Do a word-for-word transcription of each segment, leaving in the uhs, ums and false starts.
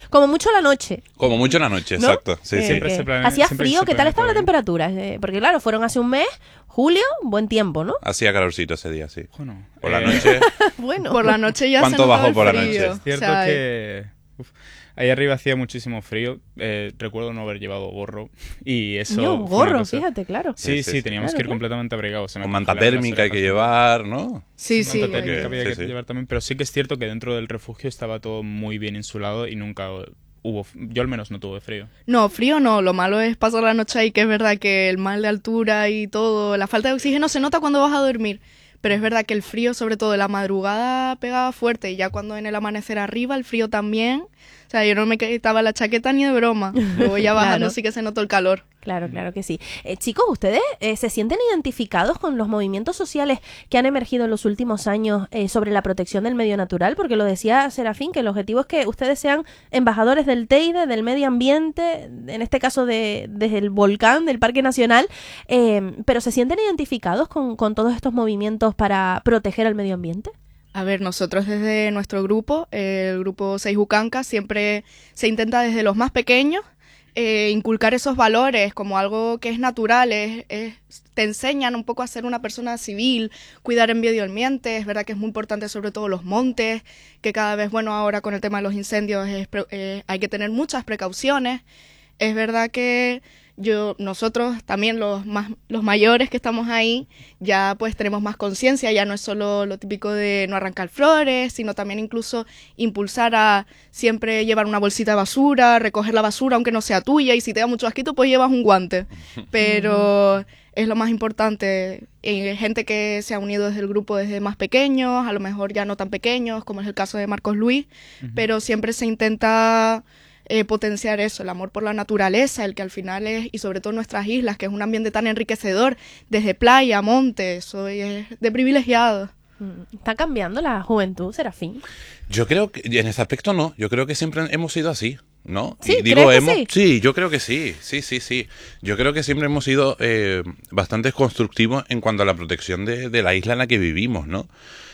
Como mucho la noche. Como mucho la noche, ¿no? exacto. Sí, Eh, sí. Siempre que se planea- hacía siempre frío, se ¿qué tal planea estaba la todo bien. temperatura? Eh, porque claro, fueron hace un mes, julio, buen tiempo, ¿no? Hacía calorcito ese día, sí. Bueno, Por la eh, noche. Bueno. Por la noche ya se ¿Cuánto notaba bajó el por la frío. noche? Es cierto O sea, que uf, ahí arriba hacía muchísimo frío. Eh, recuerdo no haber llevado gorro. Y eso. No, fue una gorro, cosa- fíjate, claro. Sí, Sí, sí, sí, sí. teníamos Claro, que ir claro. completamente abrigados. Se me Con manta congelaban las térmica hay que orejas. llevar, ¿no? Sí, sí. Manta hay- térmica había Sí, que sí. llevar también. Pero sí que es cierto que dentro del refugio estaba todo muy bien insulado y nunca hubo. Yo al menos no tuve frío. No, frío no, lo malo es pasar la noche ahí, que es verdad que el mal de altura y todo, la falta de oxígeno se nota cuando vas a dormir, pero es verdad que el frío, sobre todo en la madrugada, pegaba fuerte, y ya cuando en el amanecer arriba, el frío también, o sea, yo no me quitaba la chaqueta ni de broma, luego ya bajando Claro. sí que se notó el calor. Claro, claro que sí. Eh, chicos, ¿ustedes eh, se sienten identificados con los movimientos sociales que han emergido en los últimos años eh, sobre la protección del medio natural? Porque lo decía Serafín, que el objetivo es que ustedes sean embajadores del Teide, del medio ambiente, en este caso de, desde el volcán, del Parque Nacional, eh, pero ¿se sienten identificados con, con todos estos movimientos para proteger al medio ambiente? A ver, nosotros desde nuestro grupo, eh, el grupo Seis Ucanca, siempre se intenta desde los más pequeños eh, inculcar esos valores como algo que es natural, es, es- te enseñan un poco a ser una persona civil, cuidar el medio ambiente, es verdad que es muy importante sobre todo los montes, que cada vez, bueno, ahora con el tema de los incendios es pre- eh, hay que tener muchas precauciones. Es verdad que yo, nosotros también los más, los mayores que estamos ahí, ya pues tenemos más conciencia, ya no es solo lo típico de no arrancar flores, sino también incluso impulsar a siempre llevar una bolsita de basura, recoger la basura aunque no sea tuya, y si te da mucho asquito pues llevas un guante. Pero es lo más importante. Eh, gente que se ha unido desde el grupo desde más pequeños, a lo mejor ya no tan pequeños, como es el caso de Marcos Luis, pero siempre se intenta eh, potenciar eso, el amor por la naturaleza, el que al final es, y sobre todo nuestras islas, que es un ambiente tan enriquecedor, desde playa, monte, eso es de privilegiado. Mm, ¿Está cambiando la juventud, Serafín? Yo creo que en ese aspecto no. Yo creo que siempre hemos sido así, ¿no? Sí, Y digo, ¿crees que hemos, sí? sí, yo creo que sí, sí, sí, sí. Yo creo que siempre hemos sido eh, bastante constructivos en cuanto a la protección de, de la isla en la que vivimos, ¿no?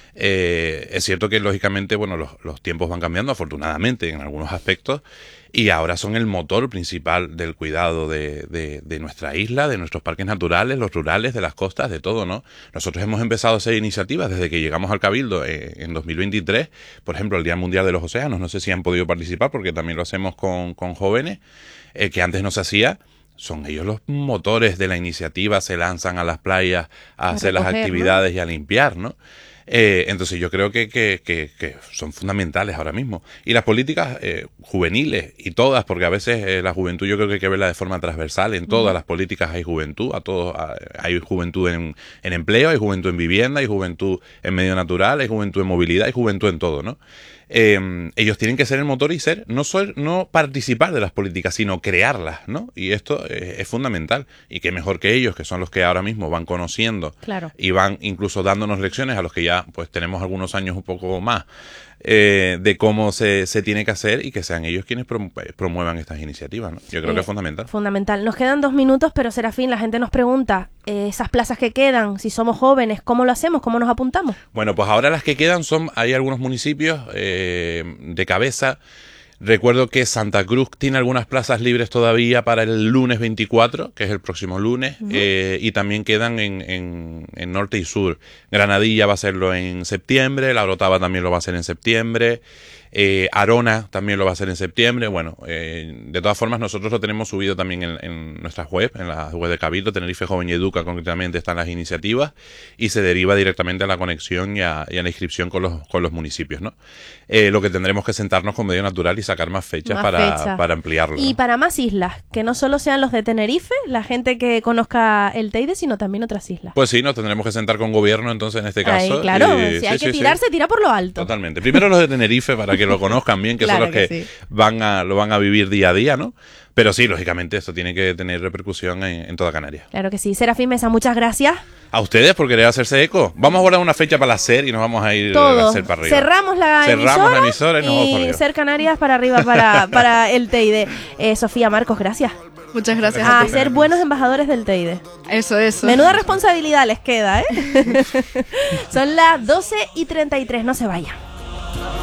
Eh, es cierto que lógicamente, bueno, los, los tiempos van cambiando, afortunadamente, en algunos aspectos, y ahora son el motor principal del cuidado de, de, de nuestra isla, de nuestros parques naturales, los rurales, de las costas, de todo, ¿no? Nosotros hemos empezado a hacer iniciativas desde que llegamos al Cabildo eh, en dos mil veintitrés, por ejemplo, el Día Mundial de los Océanos, no sé si han podido participar porque también lo hacemos con, con jóvenes, eh, que antes no se hacía. Son ellos los motores de la iniciativa, se lanzan a las playas a, A hacer las recoger, ¿no? actividades y a limpiar, ¿no? Eh, entonces yo creo que, que, que, que son fundamentales ahora mismo. Y las políticas eh, juveniles y todas, porque a veces eh, la juventud yo creo que hay que verla de forma transversal. En todas las políticas hay juventud, a todos a- hay juventud en, en empleo, hay juventud en vivienda, hay juventud en medio natural, hay juventud en movilidad, hay juventud en todo, ¿no? Eh, ellos tienen que ser el motor y ser, no ser, no participar de las políticas, sino crearlas, ¿no? Y esto eh, es fundamental. Y qué mejor que ellos, que son los que ahora mismo van conociendo Claro. y van incluso dándonos lecciones a los que ya pues tenemos algunos años un poco más eh, de cómo se, se tiene que hacer, y que sean ellos quienes prom- promuevan estas iniciativas, ¿no? Yo creo Eh, que es fundamental. Fundamental. Nos quedan dos minutos, pero Serafín, la gente nos pregunta, eh, esas plazas que quedan, si somos jóvenes, ¿cómo lo hacemos? ¿Cómo nos apuntamos? Bueno, pues ahora las que quedan son, hay algunos municipios eh, de cabeza. Recuerdo que Santa Cruz tiene algunas plazas libres todavía para el lunes veinticuatro, que es el próximo lunes, eh, y también quedan en, en, en norte y sur. Granadilla va a hacerlo en septiembre, La Orotava también lo va a hacer en septiembre, eh, Arona también lo va a hacer en septiembre. Bueno, eh, de todas formas nosotros lo tenemos subido también en, en nuestras web, en la web de Cabildo, Tenerife Joven y Educa concretamente están las iniciativas, y se deriva directamente a la conexión y a, y a la inscripción con los, con los municipios, ¿no? Eh, lo que tendremos que sentarnos con Medio Natural y sacar más fechas Más para, fechas. para ampliarlo, Y ¿no? para más islas, que no solo sean los de Tenerife, la gente que conozca el Teide, sino también otras islas. Pues sí, nos tendremos que sentar con gobierno entonces en este Ahí, caso. claro, y- si sí, hay sí, que sí. tirar, se tira por lo alto. Totalmente. Primero los de Tenerife para que lo conozcan bien, que Claro son los que, que sí. van a, lo van a vivir día a día, ¿no? Pero sí, lógicamente esto tiene que tener repercusión en, en toda Canarias. Claro que sí. Serafín Mesa, muchas gracias. A ustedes por querer hacerse eco. Vamos a guardar una fecha para la SER y nos vamos a ir a Todo. hacer para arriba. Cerramos la Cerramos emisora, la emisora y nos vamos para arriba. Ser Canarias para arriba para, para el Teide. Eh, Sofía, Marcos, gracias. Muchas gracias A a ti. ser buenos embajadores del Teide. Eso, eso. Menuda responsabilidad les queda, ¿eh? Son las doce y treinta y tres, no se vayan.